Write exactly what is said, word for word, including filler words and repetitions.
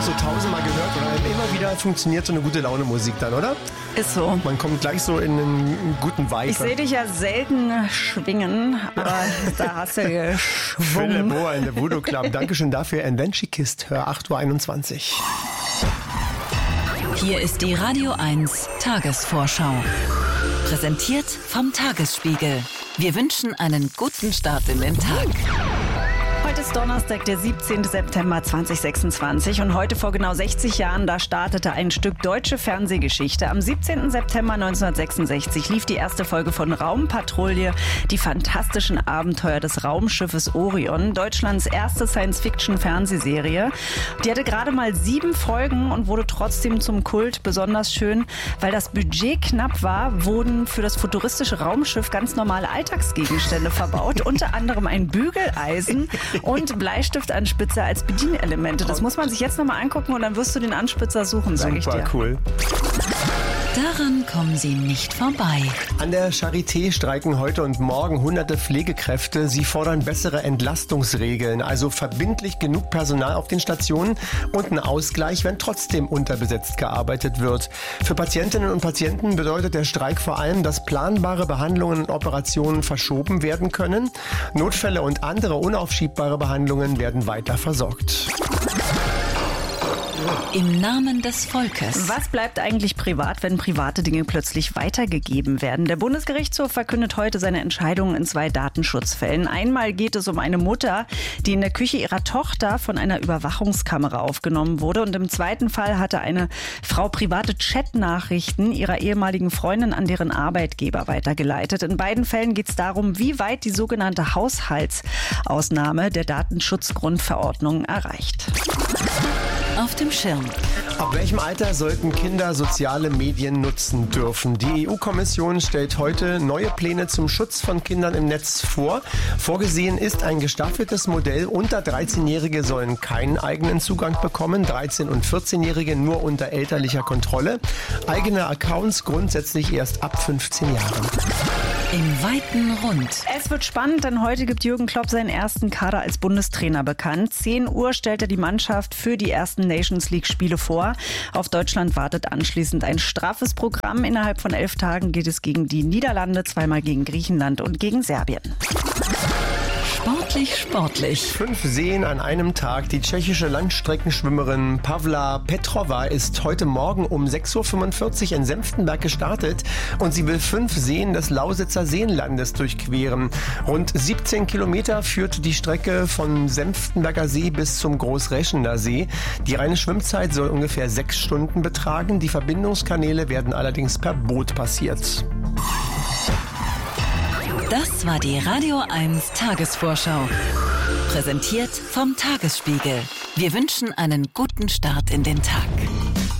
auch so tausendmal gehört oder immer wieder funktioniert so eine gute Laune Musik dann, oder? Ist so. Man kommt gleich so in einen guten Vibe. Ich sehe dich ja selten schwingen, aber da hast du geschwungen. Philipp Bohr in der Voodoo Club. Dankeschön dafür. And then she kissed her, acht Uhr einundzwanzig. Hier ist die Radio eins Tagesvorschau. Präsentiert vom Tagesspiegel. Wir wünschen einen guten Start in den Tag. Heute ist Donnerstag, der siebzehnten September zweitausendsechsundzwanzig und heute vor genau sechzig Jahren, da startete ein Stück deutsche Fernsehgeschichte. Am siebzehnten September neunzehnhundertsechsundsechzig lief die erste Folge von Raumpatrouille, die fantastischen Abenteuer des Raumschiffes Orion, Deutschlands erste Science-Fiction-Fernsehserie. Die hatte gerade mal sieben Folgen und wurde trotzdem zum Kult, besonders schön, weil das Budget knapp war, wurden für das futuristische Raumschiff ganz normale Alltagsgegenstände verbaut, unter anderem ein Bügeleisen und Bleistiftanspitzer als Bedienelemente. Das muss man sich jetzt nochmal angucken und dann wirst du den Anspitzer suchen, sage ich dir. Super cool. Daran kommen Sie nicht vorbei. An der Charité streiken heute und morgen hunderte Pflegekräfte. Sie fordern bessere Entlastungsregeln, also verbindlich genug Personal auf den Stationen und einen Ausgleich, wenn trotzdem unterbesetzt gearbeitet wird. Für Patientinnen und Patienten bedeutet der Streik vor allem, dass planbare Behandlungen und Operationen verschoben werden können. Notfälle und andere unaufschiebbare Behandlungen werden weiter versorgt. Im Namen des Volkes. Was bleibt eigentlich privat, wenn private Dinge plötzlich weitergegeben werden? Der Bundesgerichtshof verkündet heute seine Entscheidungen in zwei Datenschutzfällen. Einmal geht es um eine Mutter, die in der Küche ihrer Tochter von einer Überwachungskamera aufgenommen wurde. Und im zweiten Fall hatte eine Frau private Chatnachrichten ihrer ehemaligen Freundin an deren Arbeitgeber weitergeleitet. In beiden Fällen geht es darum, wie weit die sogenannte Haushaltsausnahme der Datenschutzgrundverordnung erreicht. Auf dem Schirm. Ab welchem Alter sollten Kinder soziale Medien nutzen dürfen? Die E U-Kommission stellt heute neue Pläne zum Schutz von Kindern im Netz vor. Vorgesehen ist ein gestaffeltes Modell. Unter dreizehnjährige sollen keinen eigenen Zugang bekommen, dreizehn- und vierzehnjährige nur unter elterlicher Kontrolle. Eigene Accounts grundsätzlich erst ab fünfzehn Jahren. Im weiten Rund. Es wird spannend, denn heute gibt Jürgen Klopp seinen ersten Kader als Bundestrainer bekannt. zehn Uhr stellt er die Mannschaft für die ersten Nations League-Spiele vor. Auf Deutschland wartet anschließend ein straffes Programm. Innerhalb von elf Tagen geht es gegen die Niederlande, zweimal gegen Griechenland und gegen Serbien. Sportlich, sportlich. Fünf Seen an einem Tag. Die tschechische Langstreckenschwimmerin Pavla Petrova ist heute Morgen um sechs Uhr fünfundvierzig in Senftenberg gestartet und sie will fünf Seen des Lausitzer Seenlandes durchqueren. Rund siebzehn Kilometer führt die Strecke vom Senftenberger See bis zum Großräschener See. Die reine Schwimmzeit soll ungefähr sechs Stunden betragen. Die Verbindungskanäle werden allerdings per Boot passiert. Das war die Radio eins Tagesvorschau. Präsentiert vom Tagesspiegel. Wir wünschen einen guten Start in den Tag.